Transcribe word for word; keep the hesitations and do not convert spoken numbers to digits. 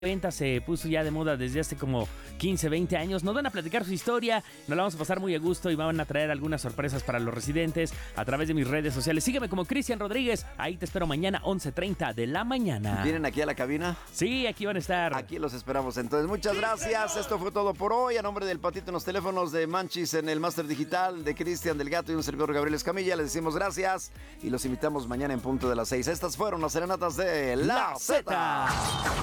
venta se puso ya de moda desde hace como quince, veinte años. Nos van a platicar su historia, nos la vamos a pasar muy a gusto y van a traer algunas sorpresas para los residentes a través de mis redes sociales. Sígueme como Cristian Rodríguez, ahí te espero mañana once treinta de la mañana. ¿Vienen aquí a la cabina? Sí, aquí van a estar. Aquí los esperamos entonces. Muchas gracias, esto fue todo por hoy. A nombre del Patito en los teléfonos, de Manchis en el Máster Digital, de Cristian del Gato y un servidor Gabriel Escamilla, les decimos gracias y los invitamos mañana en punto de las seis. Estas fueron las serenatas de La Z.